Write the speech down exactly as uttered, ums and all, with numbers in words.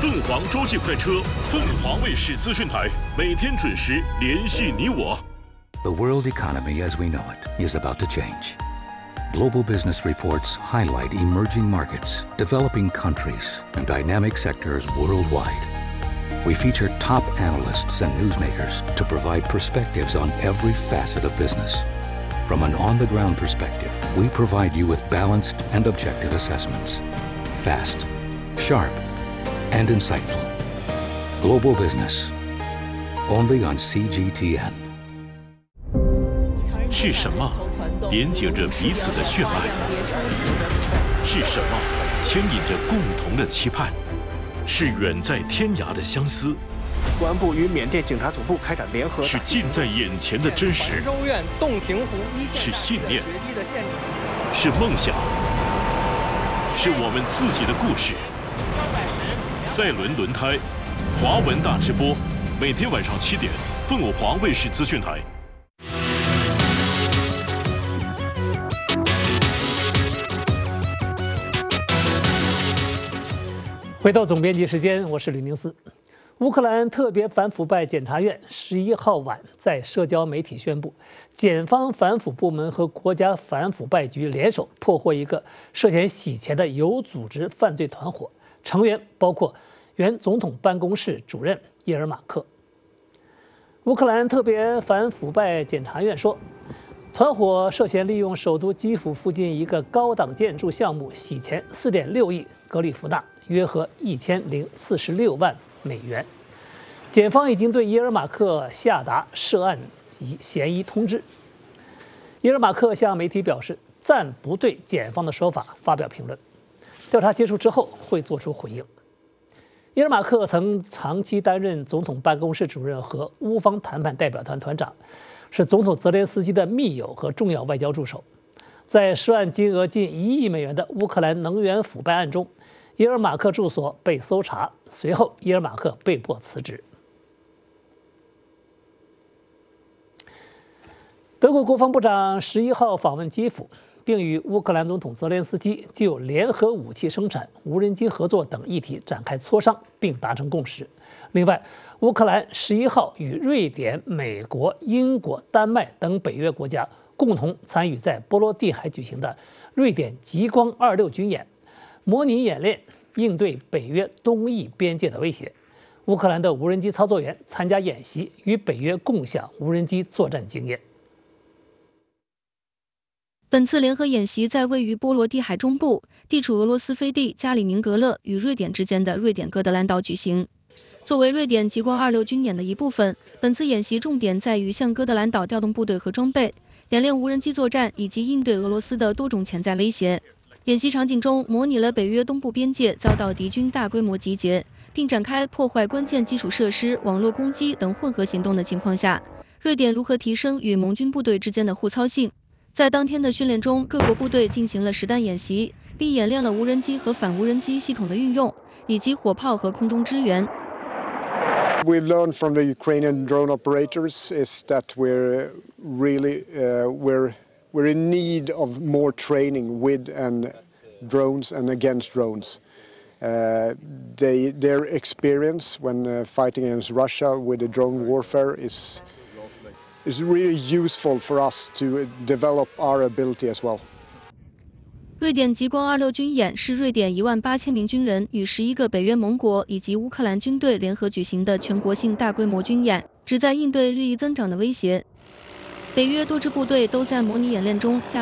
凤凰洲际快车，凤凰卫视资讯台，每天准时联系你我。 The world economy as we know it is about to change. Global business reports highlight emerging markets, developing countries, and dynamic sectors worldwide. We feature top analysts and newsmakers to provide perspectives on every facet of business. From an on-the-ground perspective, we provide you with balanced and objective assessments. Fast, sharp, and insightful. Global business. Only on C G T N. 是什么连接着彼此的血脉？是什么牵引着共同的期盼？是远在天涯的相思。 公安部与缅甸警察总部开展联合。 是近在眼前的真实。 州院洞庭湖一线。 是信念。是梦想。是我们自己的故事。赛轮轮胎，华文大直播，每天晚上七点，凤凰卫视资讯台。 回到总编辑时间，我是吕宁思。乌克兰特别反腐败检察院十一号晚在社交媒体宣布，检方反腐部门和国家反腐败局联手破获一个涉嫌洗钱的有组织犯罪团伙，成员包括原总统办公室主任叶尔马克。乌克兰特别反腐败检察院说，团伙涉嫌利用首都基辅附近一个高档建筑项目洗钱 四点六亿格里夫纳，约合一千零四十六万美元。检方已经对耶尔马克下达涉案及嫌疑通知。耶尔马克向媒体表示，暂不对检方的说法发表评论，调查结束之后会做出回应。耶尔马克曾长期担任总统办公室主任和乌方谈判代表团团长，是总统泽连斯基的密友和重要外交助手。在涉案金额近一亿美元的乌克兰能源腐败案中，耶尔马克住所被搜查，随后耶尔马克被迫辞职。德国国防部长十一号访问基辅，并与乌克兰总统泽连斯基就联合武器生产、无人机合作等议题展开磋商，并达成共识。另外，乌克兰十一号与瑞典、美国、英国、丹麦等北约国家共同参与在波罗的海举行的瑞典极光二六军演，模拟演练应对北约东翼边界的威胁。乌克兰的无人机操作员参加演习，与北约共享无人机作战经验。 本次联合演习在位于波罗的海中部、地处俄罗斯飞地加里宁格勒与瑞典之间的瑞典哥德兰岛举行。作为瑞典极光二六军演的一部分，本次演习重点在于向哥德兰岛调动部队和装备，演练无人机作战以及应对俄罗斯的多种潜在威胁。演习场景中模拟了北约东部边界遭到敌军大规模集结，并展开破坏关键基础设施、网络攻击等混合行动的情况下，瑞典如何提升与盟军部队之间的互操性。在当天的训练中，各国部队进行了实弹演习，并演练了无人机和反无人机系统的运用，以及火炮和空中支援。 We've learned from the Ukrainian drone operators is that we're really uh, we're we're in need of more training with and drones and against drones. Uh, they, their experience when uh, fighting against Russia with the drone warfare is is really useful for us to develop our ability as well. 瑞典极光二六军演是瑞典一万八千名军人与十一个北约盟国以及乌克兰军队联合举行的全国性大规模军演，旨在应对日益增长的威胁。北约多支部队都在模拟演练中加